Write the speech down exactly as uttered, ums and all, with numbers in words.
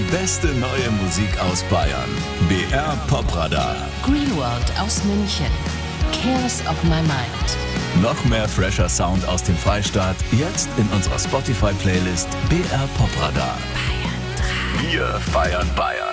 beste neue Musik aus Bayern. B R Popradar. Greenworld aus München. Cares of My Mind. Noch mehr fresher Sound aus dem Freistaat, jetzt in unserer Spotify-Playlist B R Popradar. Bayern drei. Wir feiern Bayern.